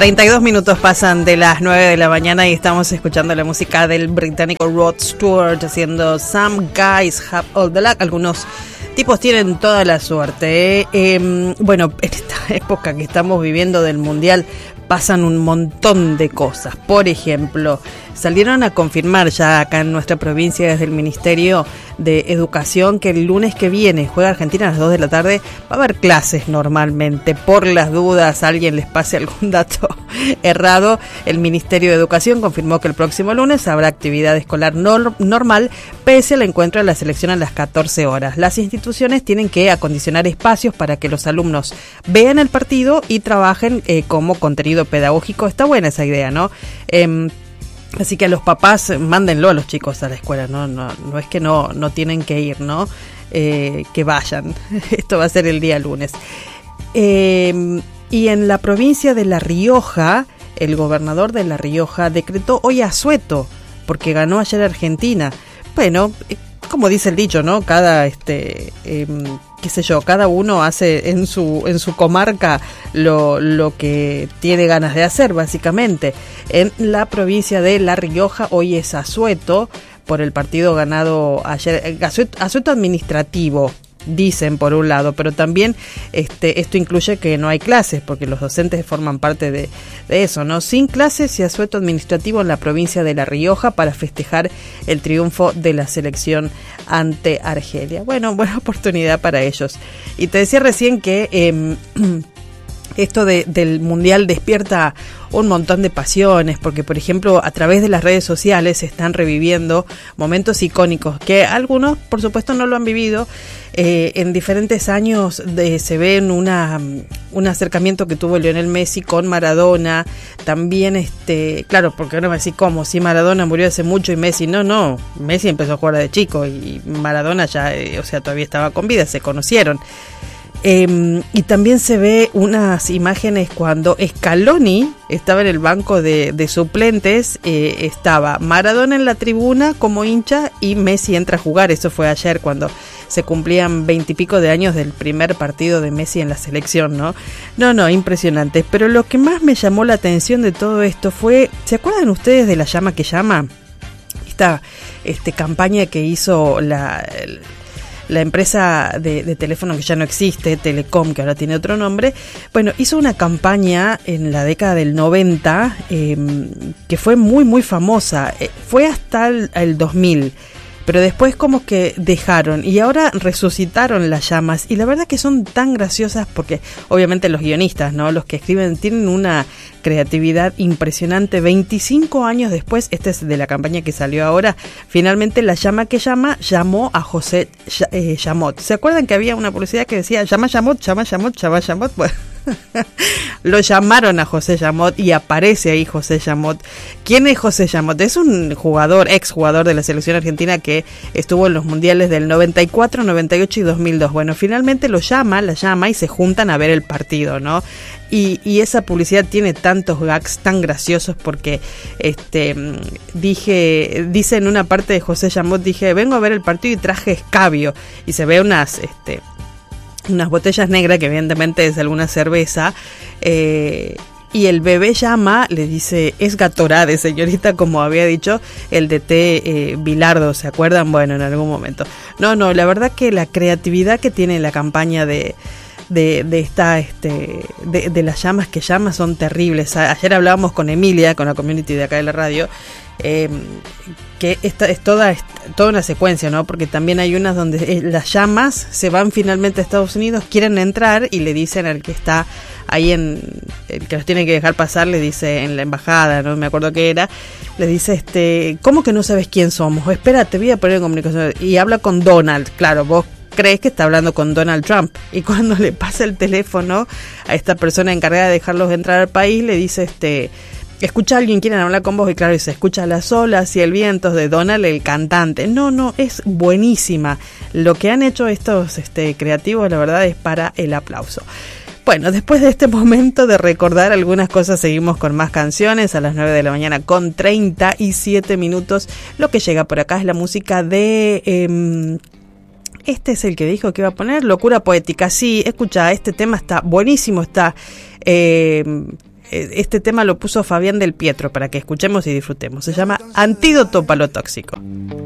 32 minutos pasan de las 9 de la mañana y estamos escuchando la música del británico Rod Stewart haciendo Some Guys Have All the Luck. Algunos tipos tienen toda la suerte. Bueno, en esta época que estamos viviendo del Mundial pasan un montón de cosas. Por ejemplo, salieron a confirmar ya acá en nuestra provincia desde el Ministerio de Educación que el lunes que viene juega Argentina a las 2 de la tarde. Va a haber clases normalmente. Por las dudas, alguien les pase algún dato errado, el Ministerio de Educación confirmó que el próximo lunes habrá actividad escolar normal, pese al encuentro de la selección a las 14 horas. Las instituciones tienen que acondicionar espacios para que los alumnos vean el partido y trabajen como contenido pedagógico. Está buena esa idea, ¿no? Así que a los papás, mándenlo a los chicos a la escuela, no es que no tienen que ir, ¿no? Que vayan. Esto va a ser el día lunes. Y en la provincia de La Rioja, el gobernador de La Rioja decretó hoy asueto, porque ganó ayer Argentina. Bueno, como dice el dicho, ¿no? Cada qué sé yo, cada uno hace en su comarca lo que tiene ganas de hacer, básicamente. En la provincia de La Rioja hoy es asueto por el partido ganado ayer, asueto administrativo, dicen por un lado, pero también esto incluye que no hay clases, porque los docentes forman parte de eso, ¿no? Sin clases y asueto administrativo en la provincia de La Rioja para festejar el triunfo de la selección ante Argelia. Bueno, buena oportunidad para ellos. Y te decía recién que esto del Mundial despierta un montón de pasiones, porque por ejemplo a través de las redes sociales se están reviviendo momentos icónicos que algunos por supuesto no lo han vivido. En diferentes años se ve un acercamiento que tuvo Lionel Messi con Maradona, también claro, porque no me decís cómo, si Maradona murió hace mucho y Messi no, Messi empezó a jugar de chico y Maradona ya, todavía estaba con vida, se conocieron. Y también se ve unas imágenes cuando Scaloni estaba en el banco de suplentes, estaba Maradona en la tribuna como hincha y Messi entra a jugar. Eso fue ayer cuando se cumplían 20 y pico de años del primer partido de Messi en la selección, ¿no? No, impresionante. Pero lo que más me llamó la atención de todo esto fue, ¿se acuerdan ustedes de La Llama que Llama? Esta campaña que hizo la empresa de teléfono que ya no existe, Telecom, que ahora tiene otro nombre. Bueno, hizo una campaña en la década del 90 que fue muy, muy famosa. Fue hasta el 2000. Pero después como que dejaron y ahora resucitaron las llamas y la verdad que son tan graciosas porque obviamente los guionistas, ¿no? Los que escriben tienen una creatividad impresionante. 25 años después, esta es de la campaña que salió ahora, finalmente La Llama que Llama llamó a José Chamot. ¿Se acuerdan que había una publicidad que decía llama Chamot? Bueno, lo llamaron a José Chamot y aparece ahí José Chamot. ¿Quién es José Chamot? Es un exjugador de la selección argentina que estuvo en los mundiales del 94, 98 y 2002. Bueno, finalmente la llama y se juntan a ver el partido, ¿no? Y esa publicidad tiene tantos gags tan graciosos porque dice en una parte de José Chamot, vengo a ver el partido y traje escabio y se ve unas botellas negras que evidentemente es alguna cerveza, y el bebé llama, le dice, es Gatorade, señorita, como había dicho el DT Bilardo, ¿se acuerdan? Bueno, en algún momento. No, la verdad que la creatividad que tiene la campaña de las llamas que llama son terribles. Ayer hablábamos con Emilia, con la community de acá de la radio, que esta es toda una secuencia, ¿no? Porque también hay unas donde las llamas se van finalmente a Estados Unidos, quieren entrar y le dicen al que está ahí el que los tiene que dejar pasar, le dice en la embajada, no me acuerdo qué era, le dice, ¿cómo que no sabes quién somos? Espera, te voy a poner en comunicación. Y habla con Donald, claro, vos crees que está hablando con Donald Trump, y cuando le pasa el teléfono a esta persona encargada de dejarlos entrar al país, le dice, escucha a alguien, quieren hablar con vos, y claro, se escucha las olas y el viento de Donald, el cantante. No, es buenísima. Lo que han hecho estos creativos, la verdad, es para el aplauso. Bueno, después de este momento de recordar algunas cosas, seguimos con más canciones a las 9 de la mañana con 37 minutos. Lo que llega por acá es la música de... este es el que dijo que iba a poner Locura Poética. Sí, escucha, este tema está buenísimo, está este tema lo puso Fabián del Pietro para que escuchemos y disfrutemos. Se llama Antídoto para lo tóxico.